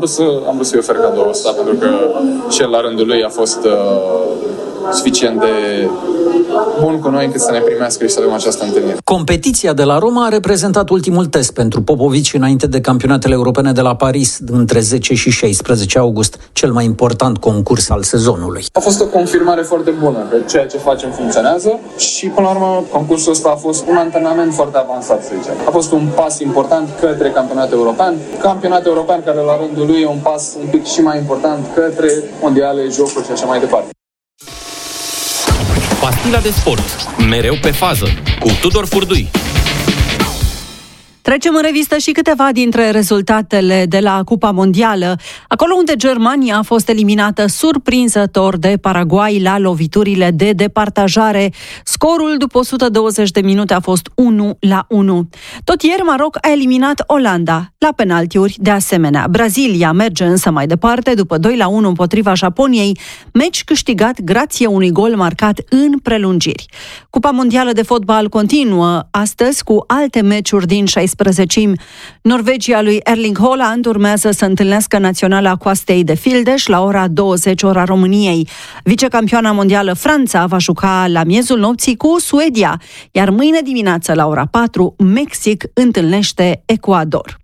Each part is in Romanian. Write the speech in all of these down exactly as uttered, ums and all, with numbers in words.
vrut să, am vrut să-i ofer cadoul ăsta, pentru că și el la rândul lui a fost uh, suficient de bun cu noi încât să ne primească și să avem această întâlnire. Competiția de la Roma a reprezentat ultimul test pentru Popovici înainte de campionatele europene de la Paris între zece și șaisprezece august, cel mai important concurs al sezonului. A fost o confirmare foarte bună că ceea ce facem funcționează și până la urmă concursul ăsta a fost un antrenament foarte avansat, să zicem. A fost un pas important către campionatul european. Campionatul european care la rândul lui e un pas un pic și mai important către mondiale, jocuri și așa mai departe. Pastila de sport, mereu pe fază, cu Tudor Furdui. Trecem în revistă și câteva dintre rezultatele de la Cupa Mondială, acolo unde Germania a fost eliminată surprinzător de Paraguay la loviturile de departajare. Scorul după o sută douăzeci de minute a fost unu la unu. Tot ieri Maroc a eliminat Olanda la penaltiuri de asemenea. Brazilia merge însă mai departe după doi la unu împotriva Japoniei, meci câștigat grație unui gol marcat în prelungiri. Cupa Mondială de fotbal continuă astăzi cu alte meciuri din șaisprezece. Norvegia lui Erling Haaland urmează să întâlnească naționala Coastei de Fildeș la ora douăzeci, ora României. Vicecampioana mondială Franța va juca la miezul nopții cu Suedia, iar mâine dimineață la ora patru Mexic întâlnește Ecuador.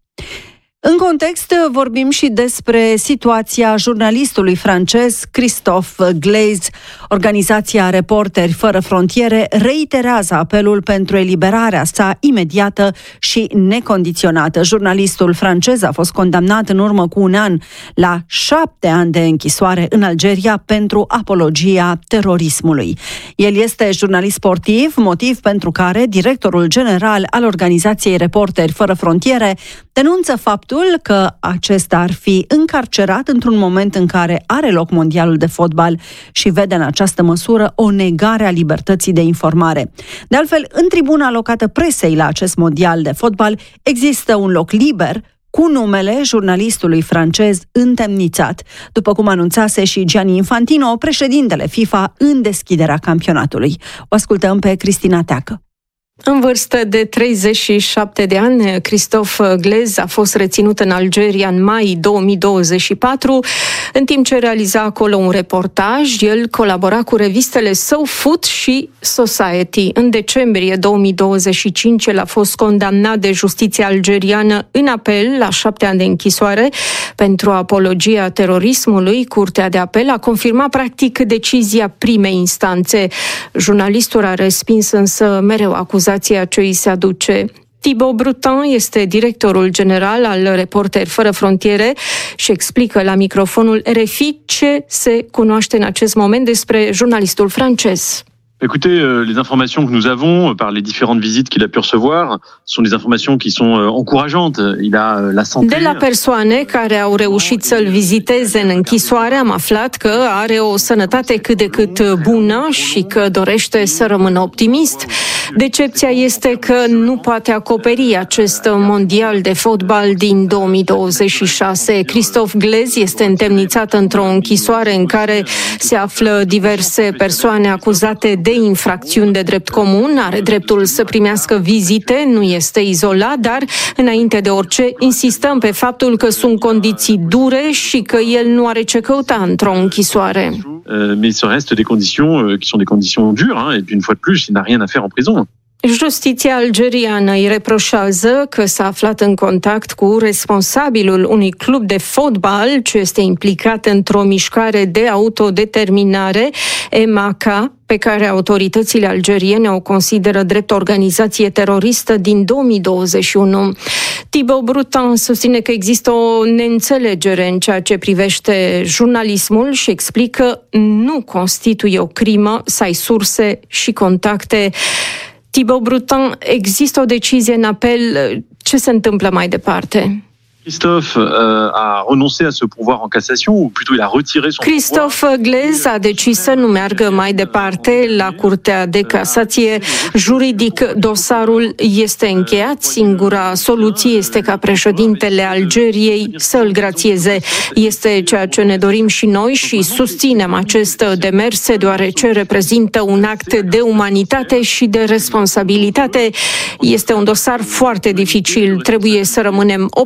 În context vorbim și despre situația jurnalistului francez Christophe Glaise. Organizația Reporteri Fără Frontiere reiterează apelul pentru eliberarea sa imediată și necondiționată. Jurnalistul francez a fost condamnat în urmă cu un an la șapte ani de închisoare în Algeria pentru apologia terorismului. El este jurnalist sportiv, motiv pentru care directorul general al organizației Reporteri Fără Frontiere denunță faptul că acesta ar fi încarcerat într-un moment în care are loc mondialul de fotbal și vede în această măsură o negare a libertății de informare. De altfel, în tribuna alocată presei la acest mondial de fotbal există un loc liber cu numele jurnalistului francez întemnițat, după cum anunțase și Gianni Infantino, președintele FIFA, în deschiderea campionatului. O ascultăm pe Cristina Teacă. În vârstă de treizeci și șapte de ani, Christophe Glaise a fost reținut în Algeria în mai două mii douăzeci și patru. În timp ce realiza acolo un reportaj, el colabora cu revistele SoFoot și Society. În decembrie două mii douăzeci și cinci, el a fost condamnat de justiția algeriană în apel la șapte ani de închisoare pentru apologia terorismului. Curtea de apel a confirmat practic decizia primei instanțe. Jurnalistul a respins însă mereu acuzația ce îi se aduce. Thibaut Brutin este directorul general al Reporteri Fără Frontiere și explică la microfonul R F I ce se cunoaște în acest moment despre jurnalistul francez. Écoutez, euh, les informations que nous avons par les différentes visites qu'il a pu recevoir sont des informations qui sont euh, encourageantes. Il a euh, la santé. De la persoane care au reușit să-l viziteze în închisoare am aflat că are o sănătate cât de cât bună și că dorește să rămână optimist. Decepția este că nu poate acoperi acest mondial de fotbal din două mii douăzeci și șase. Christophe Glaise este întemnițat într-o închisoare în care se află diverse persoane acuzate de infracțiuni de drept comun, are dreptul să primească vizite, nu este izolat, dar înainte de orice insistăm pe faptul că sunt condiții dure și că el nu are ce căuta într-o închisoare. Mais ça reste des conditions qui sont des conditions dures, hein, et puis une fois de plus, il n'a rien à faire en prison. Justiția algeriană îi reproșează că s-a aflat în contact cu responsabilul unui club de fotbal ce este implicat într-o mișcare de autodeterminare, M A K, pe care autoritățile algeriene o consideră drept organizație teroristă din două mii douăzeci și unu. Thibaut Brutin susține că există o neînțelegere în ceea ce privește jurnalismul și explică nu constituie o crimă să ai surse și contacte. Thibaut Brutin, există o decizie în apel. Ce se întâmplă mai departe? Christophe euh, a renoncé à ce pouvoir en cassation, ou plutôt il a retiré son Christophe Glaise a decis să nu meargă mai departe la Curtea de Casație. Juridic, dosarul este încheiat. Singura soluție este ca președintele Algeriei să îl grațieze. Este ceea ce ne dorim și noi și susținem acest demers, deoarece reprezintă un act de umanitate și de responsabilitate. Este un dosar foarte dificil. Trebuie să rămânem optimiști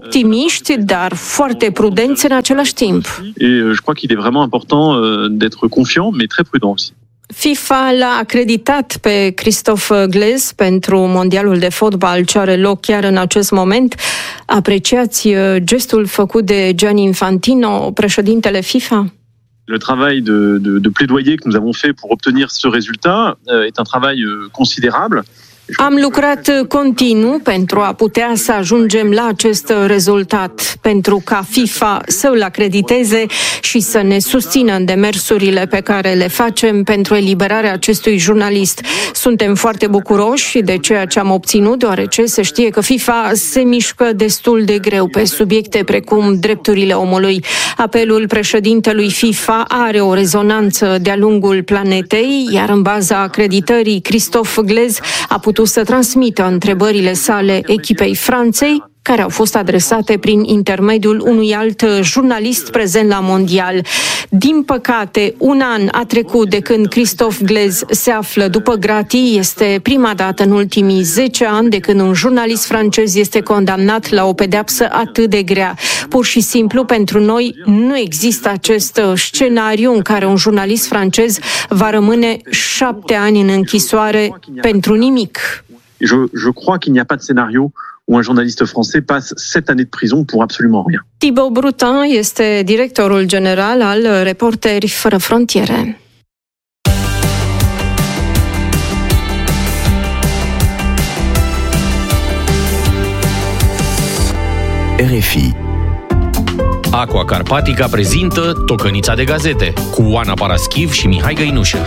optimiști, dar foarte prudenți în același timp. Et je crois qu'il est vraiment important d'être confiant, mais très prudent aussi. FIFA l-a acreditat pe Christophe Glaise pentru mondialul de fotbal ce are loc chiar în acest moment. Apreciați gestul făcut de Gianni Infantino, președintele FIFA? Le travail de, de, de plaidoyer que nous avons fait pour obtenir ce résultat est un travail considérable. Am lucrat continuu pentru a putea să ajungem la acest rezultat, pentru ca FIFA să îl acrediteze și să ne susțină în demersurile pe care le facem pentru eliberarea acestui jurnalist. Suntem foarte bucuroși de ceea ce am obținut, deoarece se știe că FIFA se mișcă destul de greu pe subiecte precum drepturile omului. Apelul președintelui FIFA are o rezonanță de-a lungul planetei, iar în baza acreditării, Christophe Glaise a putut să transmită întrebările sale echipei Franței, care au fost adresate prin intermediul unui alt jurnalist prezent la mondial. Din păcate, un an a trecut de când Christophe Glaise se află după gratii. Este prima dată în ultimii zece ani de când un jurnalist francez este condamnat la o pedeapsă atât de grea. Pur și simplu, pentru noi, nu există acest scenariu în care un jurnalist francez va rămâne șapte ani în închisoare pentru nimic. Je, je crois qu'il n'y a pas de scénario où un journaliste français passe sept années de prison pour absolument rien. Thibaut Brutin este directorul general al Reporteri Fără Frontiere. R F I. Aqua Carpatica prezintă Tocănița de gazete cu Oana Paraschiv și Mihai Găinușă.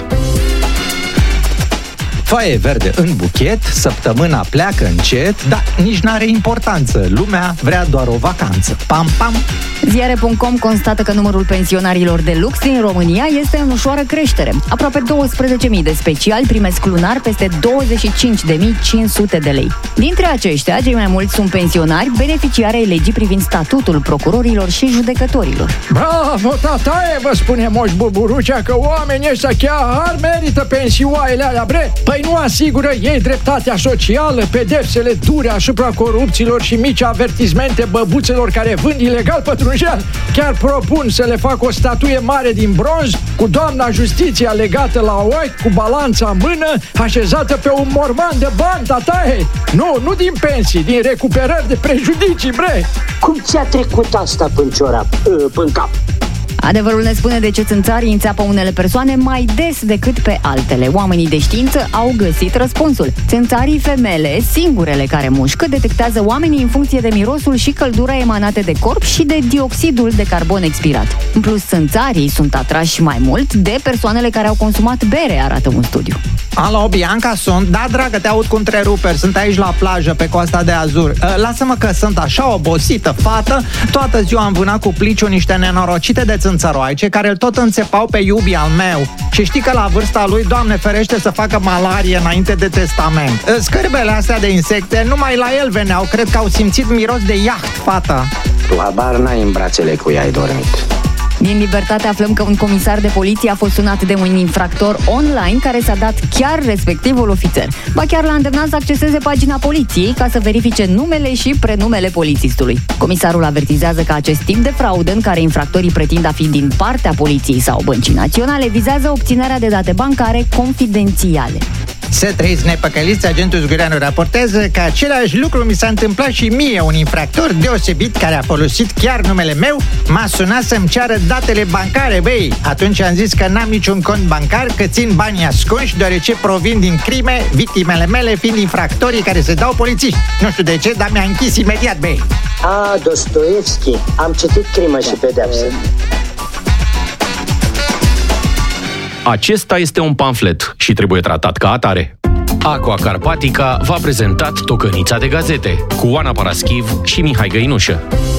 Foaie verde în buchet, săptămâna pleacă încet, dar nici n-are importanță. Lumea vrea doar o vacanță. Pam, pam! Ziare punct com constată că numărul pensionarilor de lux din România este în ușoară creștere. Aproape douăsprezece mii de speciali primesc lunar peste douăzeci și cinci de mii cinci sute de lei. Dintre aceștia, cei mai mulți sunt pensionari beneficiari ai legii privind statutul procurorilor și judecătorilor. Bravo, tataie, vă spune Moș Buburucea că oamenii ăștia chiar merită pensioanele alea, bre? Păi nu asigură ei dreptatea socială, pedepsele dure asupra corupților și mici avertismente băbuțelor care vând ilegal pătrunjel. Chiar propun să le fac o statuie mare din bronz cu doamna Justiția legată la ochi, cu balanța în mână, așezată pe un morman de bani, tataie. Nu, nu din pensii, din recuperări de prejudicii, bre. Cum ți-a trecut asta până ciorap, până cap? Adevărul ne spune de ce țânțarii înțeapă unele persoane mai des decât pe altele. Oamenii de știință au găsit răspunsul. Țânțarii femele, singurele care mușcă, detectează oamenii în funcție de mirosul și căldura emanate de corp și de dioxidul de carbon expirat. În plus, țânțarii sunt atrași mai mult de persoanele care au consumat bere, arată un studiu. Alo, Bianca, sunt. Da, dragă, te aud cu întreruperi. Sunt aici la plajă, pe Coasta de Azur. Lasă-mă că sunt așa obosită, fată. Toată ziua am vânat cu pliciu niște nenorocite de țânțăroaice care îl tot înțepau pe iubii al meu. Și știi că la vârsta lui, Doamne ferește, să facă malarie înainte de testament. Scârbele astea de insecte numai la el veneau. Cred că au simțit miros de iaht, fata. Tu habar n-ai în brațele cu ea ai dormit. Din Libertate aflăm că un comisar de poliție a fost sunat de un infractor online care s-a dat chiar respectivul ofițer. Ba chiar l-a îndemnat să acceseze pagina poliției ca să verifice numele și prenumele polițistului. Comisarul avertizează că acest tip de fraudă în care infractorii pretind a fi din partea poliției sau băncii naționale vizează obținerea de date bancare confidențiale. Să trăiți nepăcăliți, agentul Zgureanu raportează că același lucru mi s-a întâmplat și mie. Un infractor deosebit care a folosit chiar numele meu m-a sunat să-mi ceară datele bancare, băi. Atunci am zis că n-am niciun cont bancar, că țin banii ascunși, deoarece provin din crime, victimele mele fiind infractorii care se dau polițiști. Nu știu de ce, dar mi-a închis imediat, băi. A, Dostoevski, am citit Crimă și Pedeapsă. Acesta este un pamflet și trebuie tratat ca atare. Aqua Carpatica v-a prezentat Tocănița de gazete cu Oana Paraschiv și Mihai Găinușă.